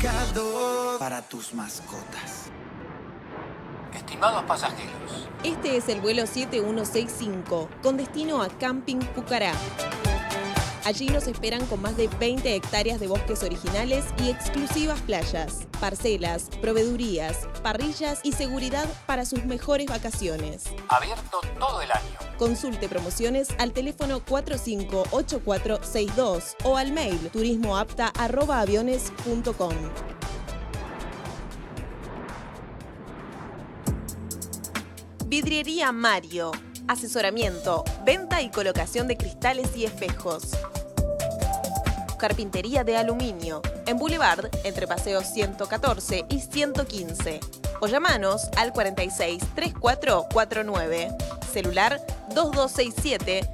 indicador para tus mascotas. Estimados pasajeros, este es el vuelo 7165 con destino a Camping Pucará. Allí nos esperan con más de 20 hectáreas de bosques originales y exclusivas playas, parcelas, proveedurías, parrillas y seguridad para sus mejores vacaciones. abierto todo el año. Consulte promociones al teléfono 458462 o al mail turismoapta@aviones.com. Vidriería Mario. Asesoramiento, venta y colocación de cristales y espejos. Carpintería de aluminio. En Boulevard, entre Paseos 114 y 115. O llamanos al 46 3449. Celular 2267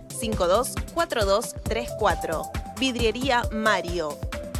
524234. Vidriería Mario.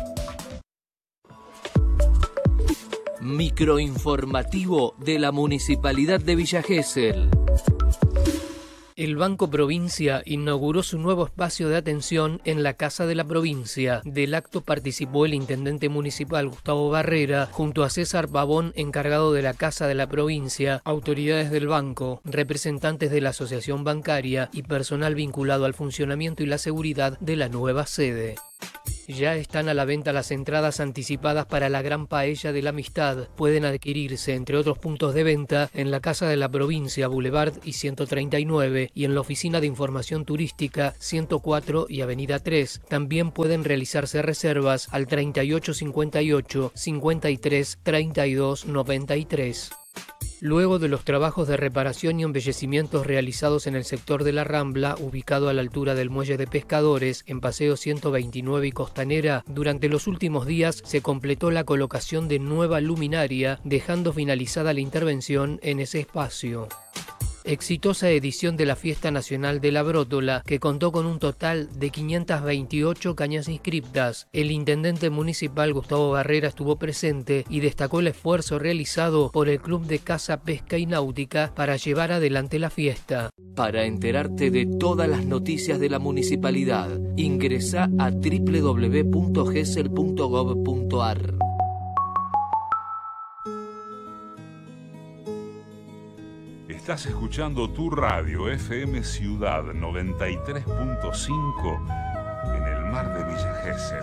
Microinformativo de la Municipalidad de Villa Gesell. El Banco Provincia inauguró su nuevo espacio de atención en la Casa de la Provincia. Del acto participó el intendente municipal Gustavo Barrera, junto a César Pavón, encargado de la Casa de la Provincia, autoridades del banco, representantes de la asociación bancaria y personal vinculado al funcionamiento y la seguridad de la nueva sede. Ya están a la venta las entradas anticipadas para la Gran Paella de la Amistad. Pueden adquirirse, entre otros puntos de venta, en la Casa de la Provincia, Boulevard y 139, y en la Oficina de Información Turística, 104 y Avenida 3. También pueden realizarse reservas al 3858 53 32 93. Luego de los trabajos de reparación y embellecimientos realizados en el sector de la Rambla, ubicado a la altura del Muelle de Pescadores, en Paseo 129 y Costanera, durante los últimos días se completó la colocación de nueva luminaria, dejando finalizada la intervención en ese espacio. Exitosa edición de la Fiesta Nacional de la Brótola, que contó con un total de 528 cañas inscriptas. El intendente municipal Gustavo Barrera estuvo presente y destacó el esfuerzo realizado por el Club de Caza, Pesca y Náutica para llevar adelante la fiesta. Para enterarte de todas las noticias de la municipalidad, ingresa a www.gesell.gov.ar. Estás escuchando tu radio FM Ciudad 93.5 en el mar de Villa Gesell.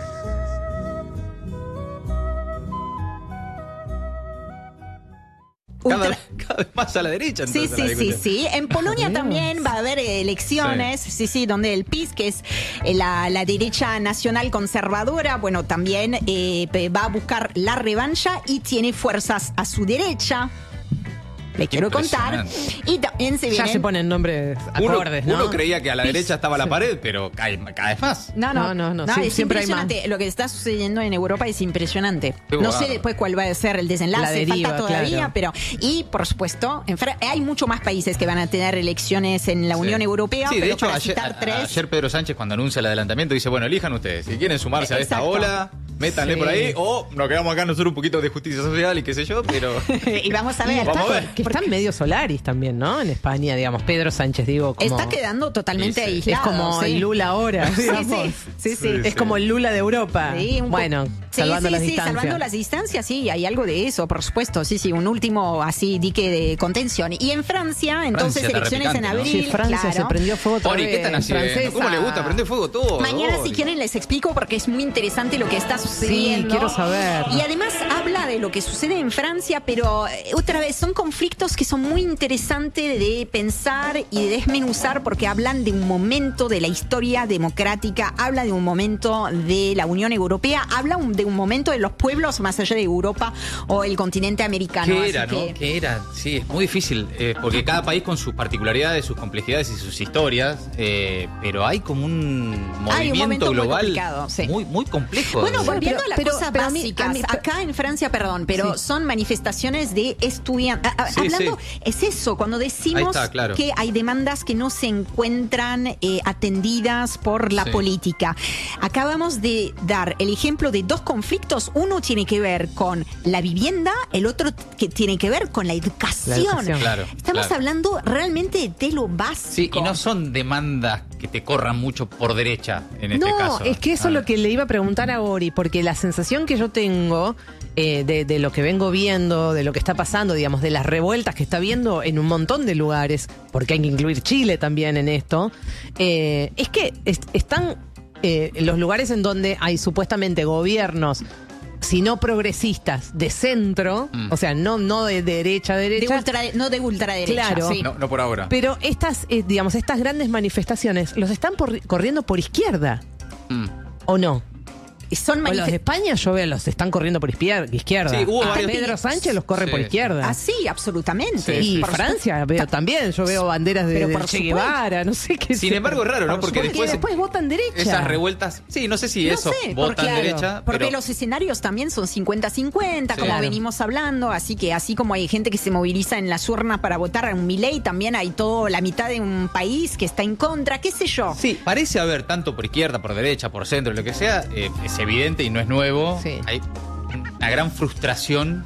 Cada vez más a la derecha. Entonces, Sí. En Polonia también va a haber elecciones, sí, donde el PiS, que es la derecha nacional conservadora, bueno, también va a buscar la revancha y tiene fuerzas a su derecha. Le quiero contar. Y también se vienen... Ya se ponen nombres acordes, ¿no? Uno creía que a la derecha estaba la pared, pero cada vez más. No, sí, es siempre hay más. impresionante. Lo que está sucediendo en Europa es impresionante. No sé después cuál va a ser el desenlace, La deriva, falta todavía, claro. pero... Y, por supuesto, hay muchos más países que van a tener elecciones en la Unión Europea. Sí, de pero hecho, para citar tres... ayer Pedro Sánchez, cuando anuncia el adelantamiento, dice, bueno, elijan ustedes. Si quieren sumarse a esta Exacto. ola, métanle por ahí, o nos quedamos acá nosotros un poquito de justicia social y qué sé yo, pero... y vamos a ver. Que están medio Solaris también, ¿no? En España, digamos, Pedro Sánchez, digo, como... Está quedando totalmente aislado. Es como el Lula ahora, digamos. Sí. Es como el Lula de Europa. Sí, bueno, salvando las distancias. Salvando las distancias, sí, hay algo de eso, por supuesto. Sí, un último así dique de contención. Y en Francia, entonces elecciones en abril. Sí, Francia se prendió fuego otra vez. ¿Qué están haciendo? ¿Cómo le gusta prender fuego todo? Mañana, si quieren, les explico porque es muy interesante lo que está sucediendo. Sí, quiero saber. Y además habla de lo que sucede en Francia, pero otra vez, son conflictos que son muy interesantes de pensar y de desmenuzar porque hablan de un momento de la historia democrática, habla de un momento de la Unión Europea, habla de un momento de los pueblos más allá de Europa o el continente americano. ¿Qué era, no? ¿Qué era? Sí, es muy difícil, porque cada país con sus particularidades, sus complejidades y sus historias, pero hay como un movimiento global muy complejo. Bueno, volviendo a las cosas básicas, acá en Francia, son manifestaciones de estudiantes. Es eso, cuando decimos que hay demandas que no se encuentran atendidas por la política. Acabamos de dar el ejemplo de dos conflictos. Uno tiene que ver con la vivienda, el otro que tiene que ver con la educación. Estamos hablando realmente de lo básico. Sí, y no son demandas que te corran mucho por derecha en este caso. No, es que eso es lo que le iba a preguntar a Ori, porque la sensación que yo tengo de lo que vengo viendo, de lo que está pasando, digamos, de las revueltas que está habiendo en un montón de lugares, porque hay que incluir Chile también en esto, es que están los lugares en donde hay supuestamente gobiernos, si no progresistas, de centro, o sea, no de derecha, no de ultraderecha. Claro, sí. No por ahora. Pero estas grandes manifestaciones los están corriendo por izquierda, ¿o no? O los de España los están corriendo por izquierda. Sí, Pedro Sánchez los corre por izquierda. Ah, sí, absolutamente. Y Francia también, yo veo banderas de Che Guevara, no sé qué. Sin embargo, es raro, ¿no? Porque después votan derecha. Esas revueltas, sí, no sé si votan derecha. Porque los escenarios también son 50-50, como venimos hablando, así que así como hay gente que se moviliza en las urnas para votar a un Milei, también hay la mitad de un país que está en contra, qué sé yo. Sí, parece haber tanto por izquierda, por derecha, por centro, lo que sea, es evidente y no es nuevo. Sí. Hay una gran frustración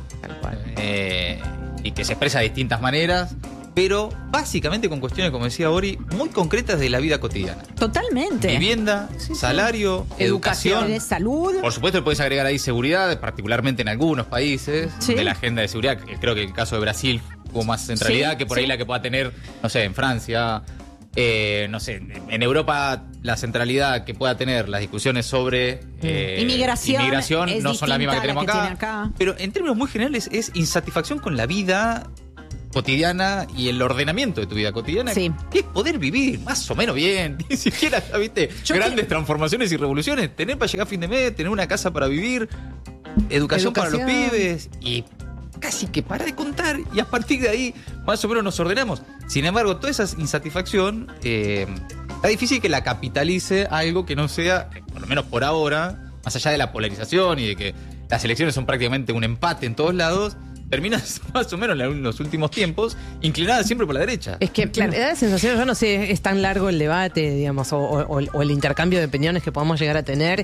y que se expresa de distintas maneras, pero básicamente con cuestiones, como decía Bori, muy concretas de la vida cotidiana. Totalmente. Vivienda, salario, educación, salud. Por supuesto, le puedes agregar ahí seguridad, particularmente en algunos países de la agenda de seguridad. Creo que en el caso de Brasil hubo más centralidad que por ahí la que pueda tener, no sé, en Francia. No sé, en Europa la centralidad que pueda tener las discusiones sobre inmigración no son las mismas que tenemos acá. Pero en términos muy generales es insatisfacción con la vida cotidiana y el ordenamiento de tu vida cotidiana, que es poder vivir más o menos bien, ni siquiera, ¿viste? Grandes transformaciones y revoluciones, tener para llegar a fin de mes, tener una casa para vivir, educación para los pibes y casi que para de contar, y a partir de ahí más o menos nos ordenamos. Sin embargo, toda esa insatisfacción está difícil que la capitalice algo que no sea, por lo menos por ahora, más allá de la polarización y de que las elecciones son prácticamente un empate en todos lados, terminas más o menos en los últimos tiempos inclinada siempre por la derecha. Es que me da la sensación, yo no sé, es tan largo el debate, digamos, o el intercambio de opiniones que podamos llegar a tener.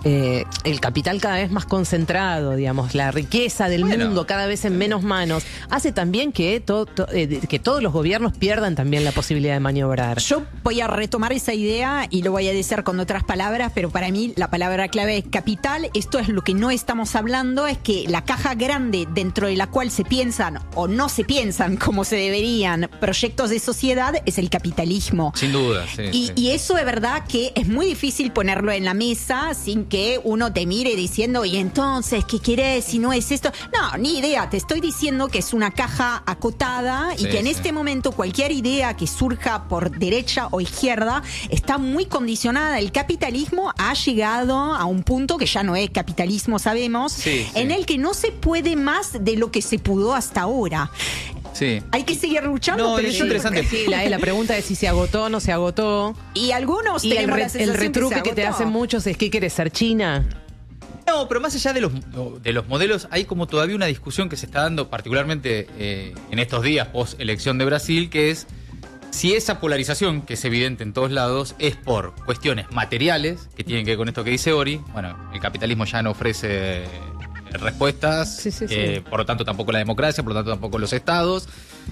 El capital cada vez más concentrado, digamos, la riqueza del mundo cada vez en menos manos, hace también que todos los gobiernos pierdan también la posibilidad de maniobrar. Yo voy a retomar esa idea y lo voy a decir con otras palabras, pero para mí la palabra clave es capital. Esto es lo que no estamos hablando, es que la caja grande dentro de la cual se piensan o no se piensan como se deberían proyectos de sociedad es el capitalismo. Sin duda, y eso es verdad que es muy difícil ponerlo en la mesa sin que uno te mire diciendo, y entonces, ¿qué querés si no es esto? No, ni idea, te estoy diciendo que es una caja acotada y que en este momento cualquier idea que surja por derecha o izquierda está muy condicionada. El capitalismo ha llegado a un punto que ya no es capitalismo, sabemos, en el que no se puede más de lo que se pudo hasta ahora. Sí. Hay que seguir luchando, pero es interesante. Sí, la pregunta es si se agotó o no se agotó. Y algunos tenemos la sensación el retruque que te hacen muchos es ¿qué querés ser China? No, pero más allá de los modelos, hay como todavía una discusión que se está dando, particularmente en estos días post elección de Brasil, que es si esa polarización, que es evidente en todos lados, es por cuestiones materiales, que tienen que ver con esto que dice Ori. Bueno, el capitalismo ya no ofrece respuestas, por lo tanto tampoco la democracia, por lo tanto tampoco los estados,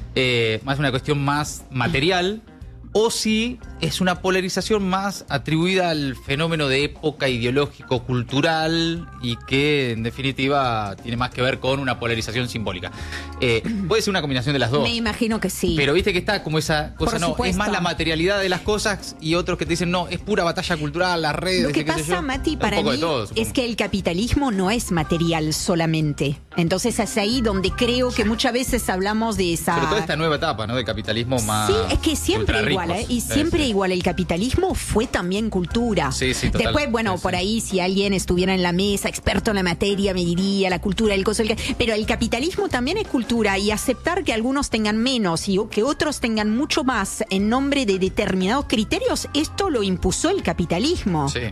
más una cuestión más material, o si es una polarización más atribuida al fenómeno de época ideológico, cultural, y que en definitiva tiene más que ver con una polarización simbólica. Puede ser una combinación de las dos. Me imagino que sí. Pero viste que está como esa cosa, no, es más la materialidad de las cosas, y otros que te dicen, no, es pura batalla cultural, las redes. Lo que pasa, Mati, para mí es que el capitalismo no es material solamente. Entonces es ahí donde creo que muchas veces hablamos de esa... Pero toda esta nueva etapa, ¿no? De capitalismo más... Sí, es que siempre igual, y siempre igual el capitalismo fue también cultura. Sí, total. Después, bueno, por ahí si alguien estuviera en la mesa, experto en la materia, me diría la cultura, el coso, pero el capitalismo también es cultura, y aceptar que algunos tengan menos y que otros tengan mucho más en nombre de determinados criterios, esto lo impuso el capitalismo. Sí.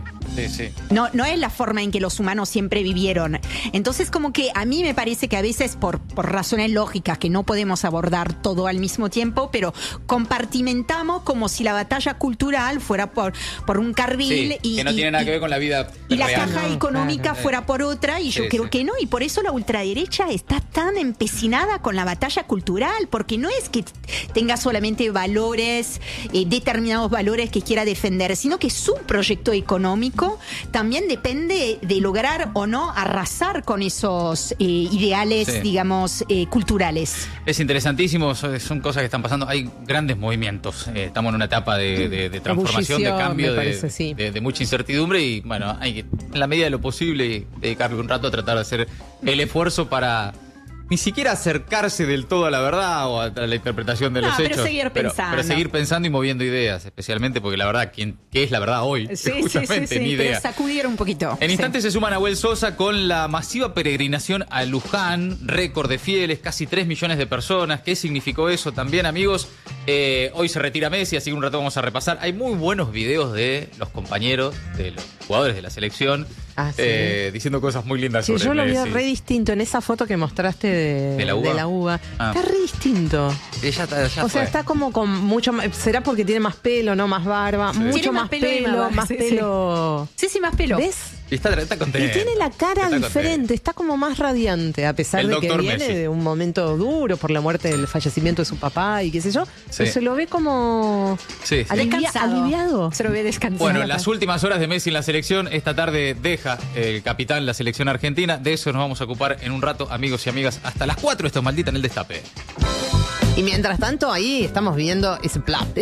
No es la forma en que los humanos siempre vivieron. Entonces, como que a mí me parece que a veces por razones lógicas que no podemos abordar todo al mismo tiempo, pero compartimentamos como si la batalla batalla cultural fuera por un carril que no tiene nada que ver con la vida y real. La caja económica fuera por otra, y yo creo que no, y por eso la ultraderecha está tan empecinada con la batalla cultural, porque no es que tenga solamente valores, determinados valores que quiera defender, sino que su proyecto económico también depende de lograr o no arrasar con esos ideales, digamos, culturales. Es interesantísimo, son cosas que están pasando, hay grandes movimientos, estamos en una etapa de transformación, de cambio, de mucha incertidumbre, y bueno, hay que, en la medida de lo posible, dedicarle un rato a tratar de hacer el esfuerzo para ni siquiera acercarse del todo a la verdad o a la interpretación de los hechos. Pero seguir pensando y moviendo ideas, especialmente porque la verdad, ¿qué es la verdad hoy? Justamente, ni idea. Pero sacudir un poquito. En instantes se suma Nahuel Sosa con la masiva peregrinación a Luján, récord de fieles, casi 3 millones de personas. ¿Qué significó eso también, amigos? Hoy se retira Messi, así que un rato vamos a repasar. Hay muy buenos videos de los compañeros, de los jugadores de la selección, diciendo cosas muy lindas sobre Messi. Yo lo veo re distinto en esa foto que mostraste de la uva. Está re distinto. Ya o sea, está como con mucho más. ¿Será porque tiene más pelo, no más barba? Sí. Mucho más pelo, más pelo. Sí, más pelo. ¿Ves? Y está contento. Y tiene la cara diferente, está como más radiante, a pesar de que viene de un momento duro por la muerte, del fallecimiento de su papá y qué sé yo. Pero se lo ve como aliviado. Se lo ve descansado. Bueno, las últimas horas de Messi en la selección, esta tarde deja el capitán la selección argentina. De eso nos vamos a ocupar en un rato, amigos y amigas. Hasta las 4, esto es Maldita en el Destape. Y mientras tanto, ahí estamos viendo ese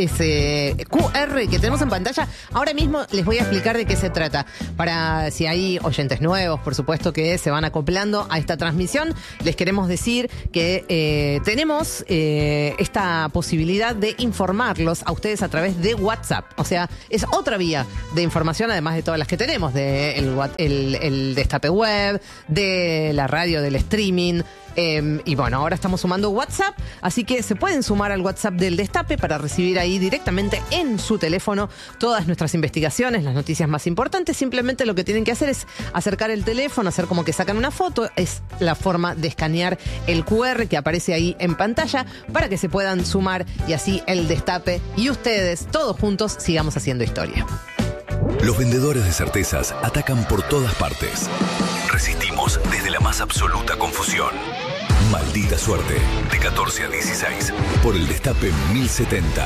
QR que tenemos en pantalla. Ahora mismo les voy a explicar de qué se trata. Para si hay oyentes nuevos, por supuesto, que se van acoplando a esta transmisión, les queremos decir que tenemos esta posibilidad de informarlos a ustedes a través de WhatsApp. O sea, es otra vía de información, además de todas las que tenemos, de el Destape Web, de la radio, del streaming. Y bueno, ahora estamos sumando WhatsApp, así que se pueden sumar al WhatsApp del Destape para recibir ahí directamente en su teléfono todas nuestras investigaciones, las noticias más importantes. Simplemente lo que tienen que hacer es acercar el teléfono, hacer como que sacan una foto. Es la forma de escanear el QR que aparece ahí en pantalla para que se puedan sumar, y así el Destape y ustedes, todos juntos, sigamos haciendo historia. Los vendedores de certezas atacan por todas partes. Resistimos desde la más absoluta confusión. Maldita suerte, de 14 a 16, por el Destape 1070.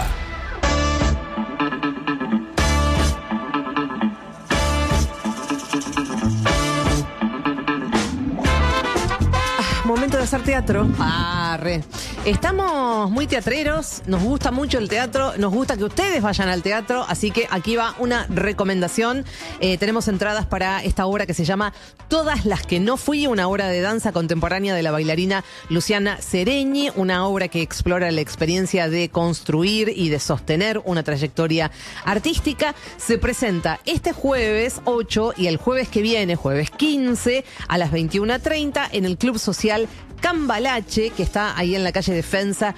Momento de hacer teatro. Estamos muy teatreros, nos gusta mucho el teatro, nos gusta que ustedes vayan al teatro, así que aquí va una recomendación. Tenemos entradas para esta obra que se llama Todas las que no fui, una obra de danza contemporánea de la bailarina Luciana Seregni, una obra que explora la experiencia de construir y de sostener una trayectoria artística. Se presenta este jueves 8 y el jueves que viene, jueves 15, a las 21:30 en el Club Social Cambalache, que está ahí en la calle Defensa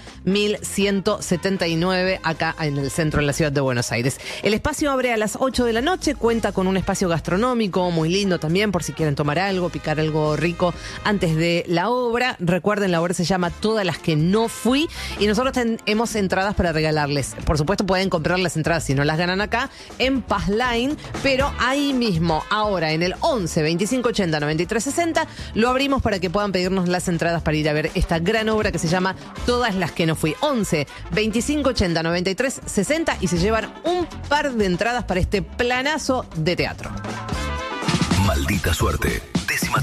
1179, acá en el centro de la ciudad de Buenos Aires. El espacio abre a las 8 de la noche, cuenta con un espacio gastronómico muy lindo también, por si quieren tomar algo, picar algo rico antes de la obra. Recuerden, la obra se llama Todas las que no fui, y nosotros tenemos entradas para regalarles. Por supuesto, pueden comprar las entradas si no las ganan acá en Paz Line, pero ahí mismo, ahora en el 11 25 80 93 60, lo abrimos para que puedan pedirnos las entradas para ir a ver esta gran obra que se llama Todas las que no fui. 11 25 80 93 60 y se llevan un par de entradas para este planazo de teatro. Maldita suerte.